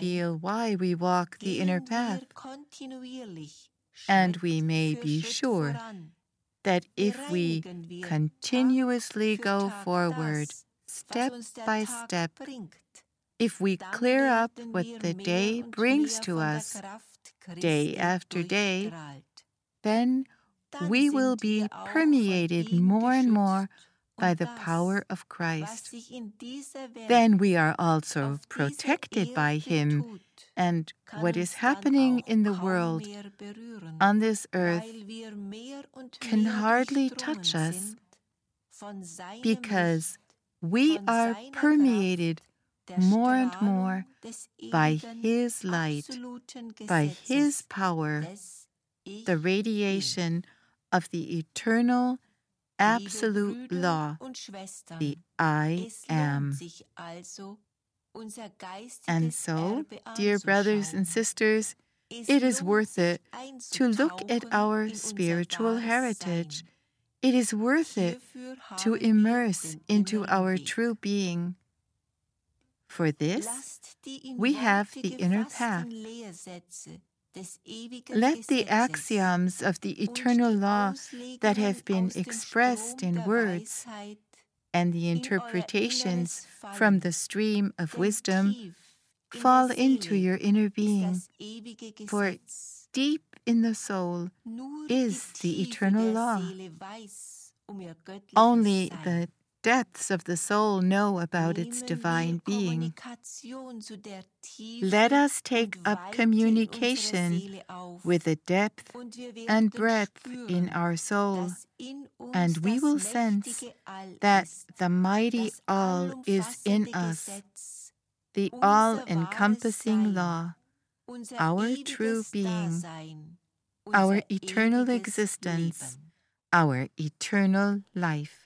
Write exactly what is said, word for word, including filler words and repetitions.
reveal why we walk the inner gehen path, wir kontinuierlich and Schritt we may für be Schritt sure voran. that if we Bereinigen wir continuously Tag für go Tag forward, das, was step uns der by Tag step, bringt. if we Dann clear up werden what wir the mehr day und brings mehr to von der us, Kraft day Christi after day, durchstrahlt. then Dann we will sind wir be auch von permeated ihm more and more geschützt. by Und the das, power of was Christ. sich in dieser Welt Then we are also auf dieser protected by Erde Him, tut, and kann what uns is dann happening auch in the kaum world, mehr berühren, on this earth, weil wir mehr und can mehr hardly durchdrungen touch us sind von seinem because Licht, we von are seiner permeated Kraft, der more and Strahlung more des by ewigen, His light, absoluten by His Gesetzes power, des Ich the Bin. radiation of the eternal, Liebe absolute Brüder law, und Schwestern, the I es lohnt am. sich also, unser And geistiges so, Erbe dear brothers and anzuschauen. sisters, Es it is lohnt worth sich it to look at einzutauchen our in unser spiritual wahres heritage. Sein. It is worth it Hierfür to haben wir immerse den into inneren our Weg. true being. For this, Lasst die in we have Worte the inner path. gefassten Lehrsätze des ewigen Let the Gesetzes axioms of the und eternal die law that Auslegungen have been aus dem expressed Strom in der words Weisheit and the in euer interpretations Inneres from fallen. the stream of Denn wisdom tief in fall der into Seele your inner ist being, das ewige for Gesetz. deep in the soul Nur is die the Tiefe eternal der law. Seele weiß um ihr göttliches Only Sein. the depths of the soul know about its Nehmen divine wir being. Kommunikation zu der Let Tiefe us take und up Weite in unserer communication Seele auf, with the depth und wir and werden breadth in spüren, our soul, dass in uns and we das will sense mächtige All that ist, the mighty das all is in allumfassende us, Gesetz, the unser wahres all-encompassing Sein, law, unser our true ewiges being, Dasein, our unser eternal ewiges existence, Leben. our eternal life.